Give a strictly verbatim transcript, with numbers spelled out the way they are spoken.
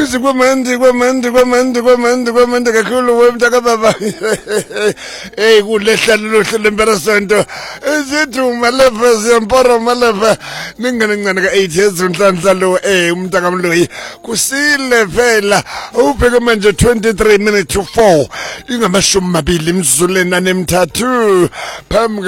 uthi kwamandi kwamandi kwamandi kwamandi kwamandi kakhulu wemntaka baba hey kulehlalo lohlelo emperesonto izithi malefa siyamporo malefa ningane ngane ka eight years unhlanhlalo eh umntaka mloyi kusile phela ubheke manje twenty-three minutes to four ingamashumi amabili imzulena nemthathu phambi